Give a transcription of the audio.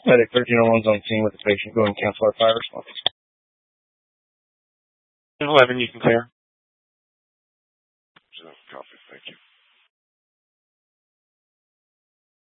Medic 1301's on scene with the patient. Go and cancel our fire response. 11, you can clear. Copy, thank you.